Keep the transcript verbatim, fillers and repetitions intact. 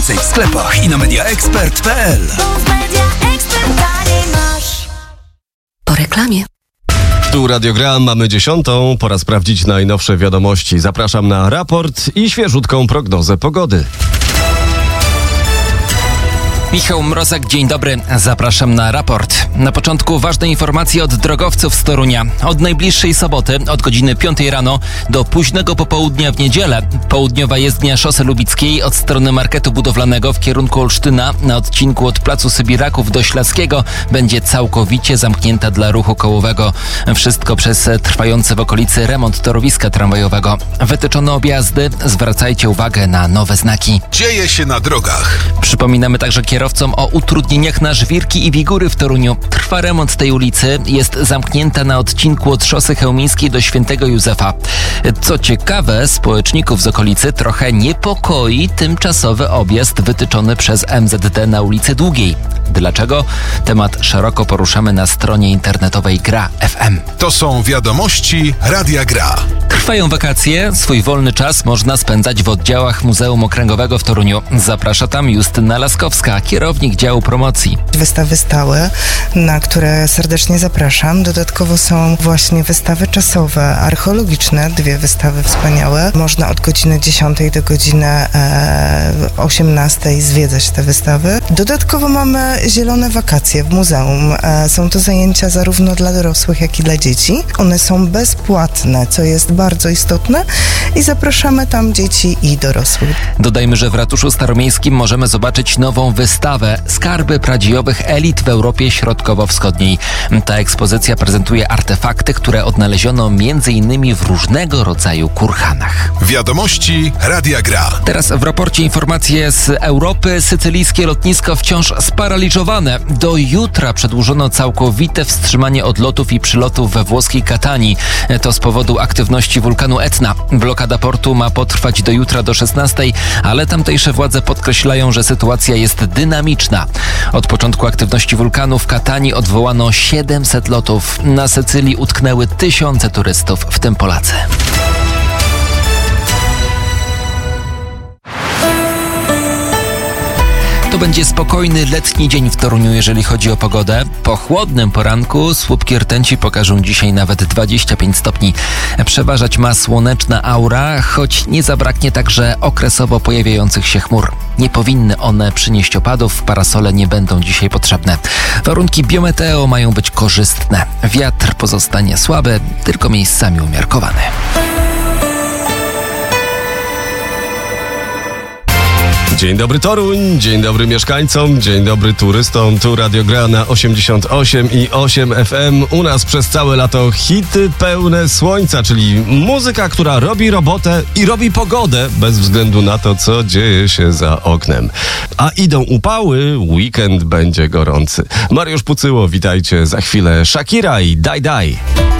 Więcej w sklepach i na media expert kropka p l. Po reklamie. Tu Radiogram, mamy dziesiątą. Pora sprawdzić najnowsze wiadomości. Zapraszam na raport i świeżutką prognozę pogody. Michał Mrozek, dzień dobry. Zapraszam na raport. Na początku ważne informacje od drogowców z Torunia. Od najbliższej soboty, od godziny piątej rano do późnego popołudnia w niedzielę, południowa jezdnia szosy lubickiej od strony marketu budowlanego w kierunku Olsztyna na odcinku od placu Sybiraków do Ślaskiego będzie całkowicie zamknięta dla ruchu kołowego. Wszystko przez trwający w okolicy remont torowiska tramwajowego. Wytyczone objazdy, zwracajcie uwagę na nowe znaki. Dzieje się na drogach. Przypominamy także kierowcom o utrudnieniach na Żwirki i Wigury w Toruniu. Trwa remont tej ulicy, jest zamknięta na odcinku od szosy chełmińskiej do Świętego Józefa. Co ciekawe, społeczników z okolicy trochę niepokoi tymczasowy objazd wytyczony przez M Z D na ulicy Długiej. Dlaczego? Temat szeroko poruszamy na stronie internetowej Gra F M. To są wiadomości Radia Gra. Trwają wakacje, swój wolny czas można spędzać w oddziałach Muzeum Okręgowego w Toruniu. Zaprasza tam Justyna Laskowska, kierownik działu promocji. Wystawy stałe, na które serdecznie zapraszam. Dodatkowo są właśnie wystawy czasowe, archeologiczne, dwie wystawy wspaniałe. Można od godziny dziesiątej do godziny e, osiemnastej zwiedzać te wystawy. Dodatkowo mamy zielone wakacje w muzeum. E, są to zajęcia zarówno dla dorosłych, jak i dla dzieci. One są bezpłatne, co jest bardzo istotne i zapraszamy tam dzieci i dorosłych. Dodajmy, że w ratuszu staromiejskim możemy zobaczyć nową wystawę Skarby pradziejowych elit w Europie Środkowo-Wschodniej. Ta ekspozycja prezentuje artefakty, które odnaleziono między innymi w różnego rodzaju kurhanach. Wiadomości Radia Gra. Teraz w raporcie informacje z Europy. Sycylijskie lotnisko wciąż sparaliżowane. Do jutra przedłużono całkowite wstrzymanie odlotów i przylotów we włoskiej Katanii. To z powodu aktywności wulkanu Etna. Blokada portu ma potrwać do jutra do szesnastej, ale tamtejsze władze podkreślają, że sytuacja jest dynamiczna. Od początku aktywności wulkanu w Katanii odwołano siedemset lotów. Na Sycylii utknęły tysiące turystów, w tym Polacy. To będzie spokojny letni dzień w Toruniu, jeżeli chodzi o pogodę. Po chłodnym poranku słupki rtęci pokażą dzisiaj nawet dwadzieścia pięć stopni. Przeważać ma słoneczna aura, choć nie zabraknie także okresowo pojawiających się chmur. Nie powinny one przynieść opadów, parasole nie będą dzisiaj potrzebne. Warunki biometeo mają być korzystne. Wiatr pozostanie słaby, tylko miejscami umiarkowany. Dzień dobry Toruń, dzień dobry mieszkańcom, dzień dobry turystom. Tu Radio Gra na osiemdziesiąt osiem i osiem F M. U nas przez całe lato hity pełne słońca, czyli muzyka, która robi robotę i robi pogodę bez względu na to, co dzieje się za oknem. A idą upały, weekend będzie gorący. Mariusz Pucyło, witajcie. Za chwilę Shakira i Daj Daj.